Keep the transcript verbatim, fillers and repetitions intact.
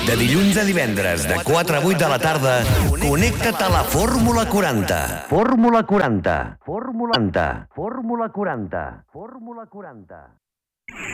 De dilluns a divendres, de quatre a vuit de la tarda, connecta't a la Fórmula quaranta. Fórmula quaranta. Fórmula quaranta. Fórmula quaranta. Fórmula quaranta.